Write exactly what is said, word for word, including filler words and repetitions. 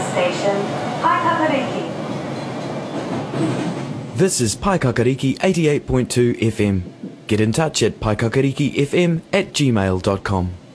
station, Paikakariki. This is Paikakariki eighty-eight point two F M. Get in touch at paikakarikifm at gmail dot com.